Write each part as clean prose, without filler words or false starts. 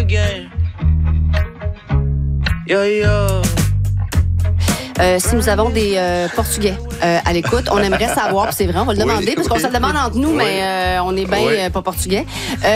again. Yo, yo. Si nous avons des Portugais à l'écoute, on aimerait savoir, puis c'est vrai, on va le demander, parce qu'on se le demande entre nous, mais on est bien pas portugais.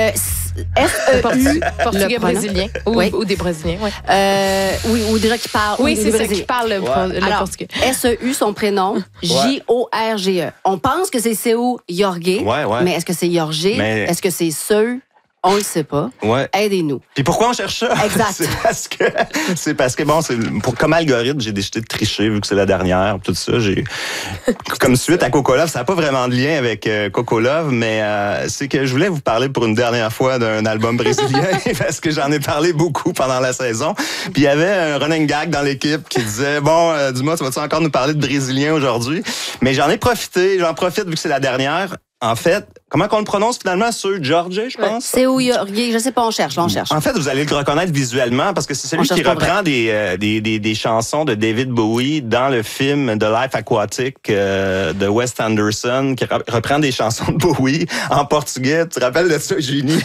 S-E-U, portugais brésilien. Ou des Brésiliens, oui. Oui, ou déjà qui parlent. Oui, c'est ça, qui parle le portugais. S-E-U, son prénom, J-O-R-G-E. On pense que c'est Seu Jorge, mais est-ce que c'est Jorge? Est-ce que c'est Seu? On ne le sait pas. Ouais. Aidez-nous. Puis pourquoi on cherche ça? Exact. c'est parce que bon, comme algorithme, j'ai décidé de tricher vu que c'est la dernière, tout ça. Comme suite à Coco Love, ça n'a pas vraiment de lien avec Coco Love, mais c'est que je voulais vous parler pour une dernière fois d'un album brésilien parce que j'en ai parlé beaucoup pendant la saison. Puis il y avait un running gag dans l'équipe qui disait bon, dis-moi, tu vas-tu encore nous parler de brésilien aujourd'hui? Mais j'en profite vu que c'est la dernière. En fait, comment qu'on le prononce finalement? Seu Jorge, je pense? Seu Jorge, je sais pas, on cherche. En fait, vous allez le reconnaître visuellement parce que c'est celui qui reprend des chansons de David Bowie dans le film The Life Aquatic de Wes Anderson, qui reprend des chansons de Bowie en portugais. Tu te rappelles de ça, Junie?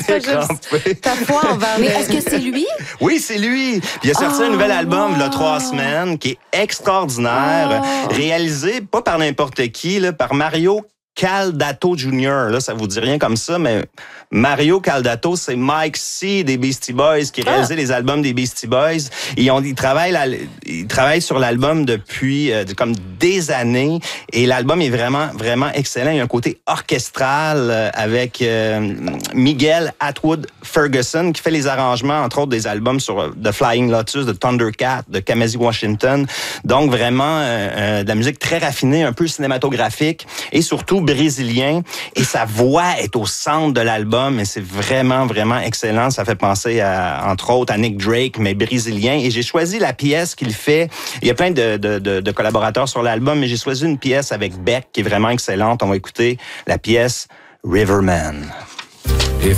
Ta foi envers Mais est-ce que c'est lui? Oui, c'est lui. Puis il a sorti un nouvel album, il y a 3 semaines, qui est extraordinaire, réalisé pas par n'importe qui, là, par Mario Caldato Jr. Là, ça vous dit rien comme ça, mais Mario Caldato, c'est Mike C. des Beastie Boys qui réalisait les albums des Beastie Boys. Il travaille sur l'album depuis comme des années et l'album est vraiment, vraiment excellent. Il y a un côté orchestral avec Miguel Atwood Ferguson qui fait les arrangements, entre autres, des albums sur The Flying Lotus, de Thundercat, de Kamasi Washington. Donc, vraiment, de la musique très raffinée, un peu cinématographique et surtout brésilien. Et sa voix est au centre de l'album et c'est vraiment, vraiment excellent. Ça fait penser entre autres, à Nick Drake, mais brésilien. Et j'ai choisi la pièce qu'il fait. Il y a plein de collaborateurs sur l'album, mais j'ai choisi une pièce avec Beck qui est vraiment excellente. On va écouter la pièce Riverman. If